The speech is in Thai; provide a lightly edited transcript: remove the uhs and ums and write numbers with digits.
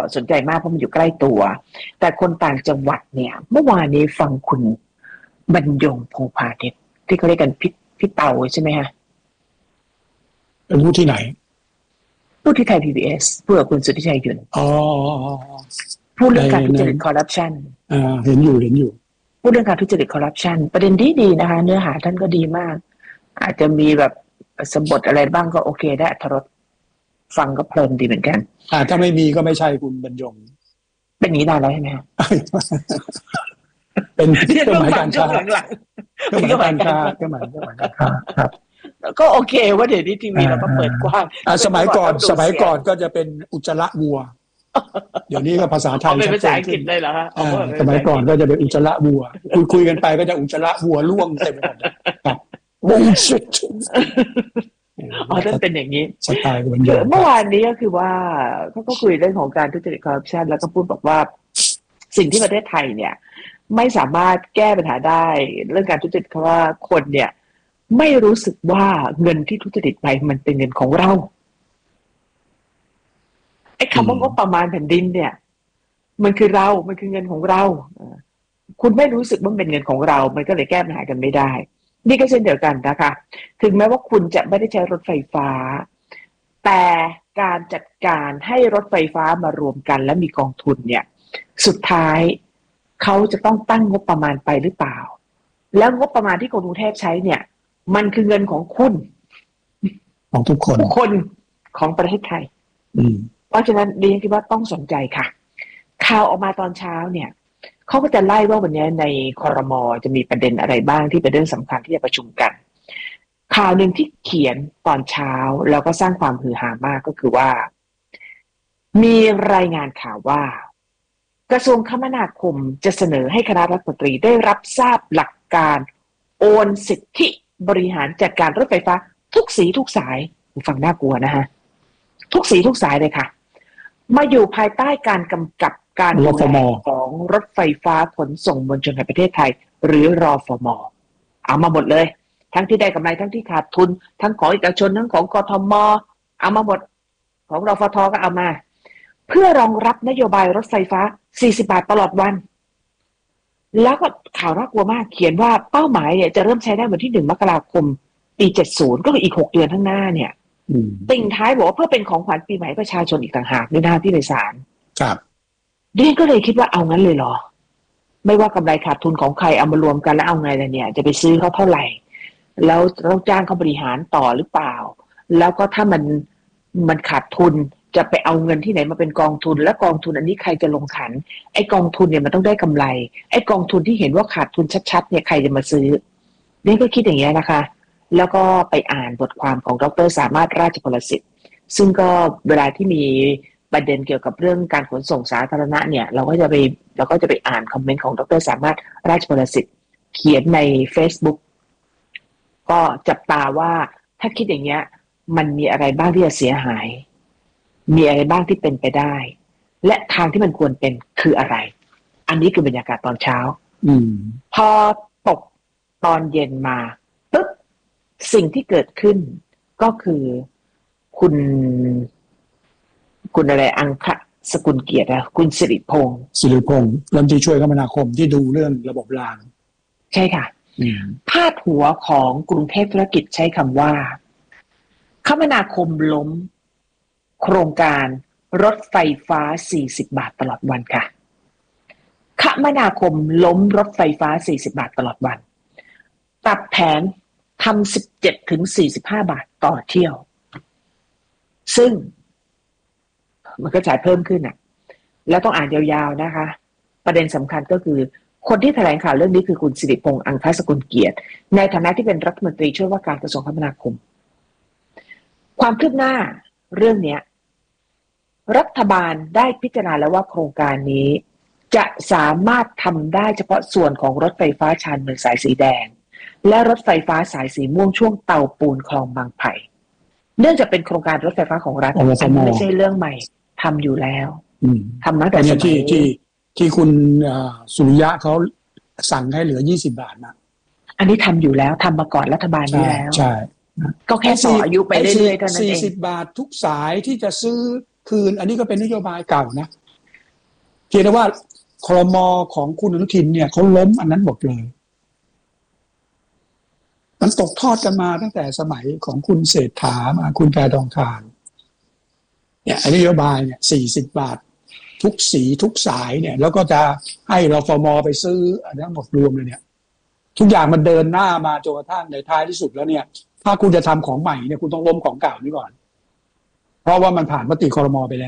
สนใจมากเพราะมันอยู่ใกล้ตัวแต่คนต่างจังหวัดเนี่ยเมื่อวานนี้ฟังคุณบรรยงพงษ์พาณิชย์ที่เขาเรียกกันพี่เตาใช่ไหมฮะเป็นผู้ที่ไหนผู้ที่ไทย PBS พูดกับคุณสุทธิชัยหยุ่นพูดเรื่องการทุจริตคอร์รัปชันเห็นอยู่พูดเรื่องการทุจริตคอร์รัปชันประเด็นดีนะคะเนื้อหาท่านก็ดีมากอาจจะมีแบบสมบทอะไรบ้างก็โอเคได้อรรถรสฟังก็เพลินดีเหมือนกันถ้าไม่มีก็ไม่ใช่คุณบรรยงเป็นอย่างนี้ได้แล้วใช่ไหมฮะเป็นเครื่องหมายการค้าเครื่องหมายการค้าครับก็โอเคว่าเดี๋ยวนี้ทีวีเราก็เปิดกว้างสมัยก่อนก็จะเป็นอุจจาระวัวเดี๋ยวนี้ก็ภาษาไทยเป็นภาษาอังกฤษได้เหรอฮะสมัยก่อนก็จะเป็นอุจจาระวัวคุยกันไปก็จะอุจจาระวัวล่วงเต็มไปหมดครับวงชุดท่านเป็นอย่างนี้สไตล์มันเยอะเมื่อวานนี้ก็คือว่าเขาก็คุยเรื่องของการทุจริตคอร์รัปชันแล้วก็พูดบอกว่าสิ่งที่ประเทศไทยเนี่ยไม่สามารถแก้ปัญหาได้เรื่องการทุจริตเพราะว่าคนเนี่ยไม่รู้สึกว่าเงินที่ทุจริตไปมันเป็นเงินของเราไอ้คำว่างบประมาณแผ่นดินเนี่ยมันคือมันคือเงินของเราคุณไม่รู้สึกว่าเป็นเงินของเรามันก็เลยแก้ปัญหากันไม่ได้นี่ก็เช่นเดียวกันนะคะถึงแม้ว่าคุณจะไม่ได้ใช้รถไฟฟ้าแต่การจัดการให้รถไฟฟ้ามารวมกันและมีกองทุนเนี่ยสุดท้ายเขาจะต้องตั้งงบประมาณไปหรือเปล่าแล้วงบประมาณที่กรุงเทพใช้เนี่ยมันคือเงินของคุณของทุกคนของประเทศไทยเพราะฉะนั้นดิฉันคิดว่าต้องสนใจค่ะข่าวออกมาตอนเช้าเนี่ยเขาก็จะไล่ว่าวันนี้ในครม.จะมีประเด็นอะไรบ้างที่เป็นเรื่องสำคัญที่จะประชุมกันข่าวหนึ่งที่เขียนตอนเช้าแล้วก็สร้างความฮือฮามากก็คือว่ามีรายงานข่าวว่ากระทรวงคมนาคมจะเสนอให้คณะรัฐมนตรีได้รับทราบหลักการโอนสิทธิบริหารจัดการรถไฟฟ้าทุกสีทุกสายฟังน่ากลัวนะฮะทุกสีทุกสายเลยค่ะมาอยู่ภายใต้การกำกับการดูแลของรถไฟฟ้าขนส่งมวลชนแห่งประเทศไทยหรือรฟม.เอามาหมดเลยทั้งที่ได้กำไรทั้งที่ขาดทุนทั้งของเอกชนทั้งของกทม.เอามาหมดของรฟท.ก็เอามาเพื่อรองรับนโยบายรถไฟฟ้า40 บาทตลอดวันแล้วก็ข่าวน่ากลัวมากเขียนว่าเป้าหมายเนี่ยจะเริ่มใช้ได้วันที่1 มกราคมปี70ก็คืออีก6 เดือนข้างหน้าเนี่ยติ่งท้ายบอกว่าเพื่อเป็นของขวัญปีใหม่ประชาชนอีกต่างหากด้วยหน้าที่โดยสารครับดิฉันก็เลยคิดว่าเอางั้นเลยเหรอไม่ว่ากำไรขาดทุนของใครเอามารวมกันแล้วเอาไงล่ะเนี่ยจะไปซื้อเขาเท่าไหร่แล้วต้องจ้างเขาบริหารต่อหรือเปล่าแล้วก็ถ้ามันขาดทุนจะไปเอาเงินที่ไหนมาเป็นกองทุนและกองทุนอันนี้ใครจะลงขันไอ้กองทุนเนี่ยมันต้องได้กำไรไอ้กองทุนที่เห็นว่าขาดทุนชัดๆเนี่ยใครจะมาซื้อนี่ก็คิดอย่างเงี้ยนะคะแล้วก็ไปอ่านบทความของดร.สามารถราชพลสิทธิ์ซึ่งก็เวลาที่มีประเด็นเกี่ยวกับเรื่องการขนส่งสาธารณะเนี่ยเราก็จะไปอ่านคอมเมนต์ของดร.สามารถราชพลสิทธิ์เขียนใน Facebook ก็จับตาว่าถ้าคิดอย่างเงี้ยมันมีอะไรบ้างที่จะเสียหายมีอะไรบ้างที่เป็นไปได้และทางที่มันควรเป็นคืออะไรอันนี้คือบรรยากาศตอนเช้าพอตกตอนเย็นมาปึ๊บสิ่งที่เกิดขึ้นก็คือคุณอะไรอังคสกุลเกียรติคุณสิริพงษ์รัฐมนตรีช่วยคมนาคมที่ดูเรื่องระบบรางใช่ค่ะพาดหัวของกรุงเทพธุรกิจใช้คำว่าคมนาคมล้มโครงการรถไฟฟ้า40 บาทตลอดวันค่ะคมนาคมล้มรถไฟฟ้า40 บาทตลอดวันตัดแผนทำ17 ถึง 45 บาทต่อเที่ยวซึ่งมันก็จ่ายเพิ่มขึ้นแล้วต้องอ่านยาวๆนะคะประเด็นสำคัญก็คือคนที่แถลงข่าวเรื่องนี้คือคุณสิริพงษ์อังคสกุลเกียรติในฐานะที่เป็นรัฐมนตรีช่วยว่าการกระทรวงคมนาคมความคืบหน้าเรื่องนี้รัฐบาลได้พิจารณาแล้วว่าโครงการนี้จะสามารถทำได้เฉพาะส่วนของรถไฟฟ้าชานเมืองสายสีแดงและรถไฟฟ้าสายสีม่วงช่วงเตาปูนคลองบางไผ่เนื่องจากเป็นโครงการรถไฟฟ้าของรัฐอันนี้ไม่ใช่เรื่องใหม่ทำอยู่แล้วทำมาแต่สมัยที่คุณสุริยะเขาสั่งให้เหลือ20 บาทนะอันนี้ทำอยู่แล้วทำมาก่อนรัฐบาลนี้แล้วใช่ก็แค่ต่ออายุไปเรื่อยๆเท่านั้นเอง 40 บาททุกสายที่จะซื้อคืนอันนี้ก็เป็นนโยบายเก่านะพียงแต่ว่าครม.ของคุณอนุทินเนี่ยเขาล้มอันนั้นหมดเลยมันตกทอดกันมาตั้งแต่สมัยของคุณเศรษฐามาคุณแพทองธารเนี่ยนโยบายเนี่ย40 บาททุกสีทุกสายเนี่ยแล้วก็จะให้รฟม.ไปซื้ออันนั้นหมดรวมเลยเนี่ยทุกอย่างมันเดินหน้ามาจนกระทั่งในท้ายที่สุดแล้วเนี่ยถ้าคุณจะทำของใหม่เนี่ยคุณต้องล้มของเก่านี่ก่อนเพราะว่ามันผ่านมติครม.ไปแล้ว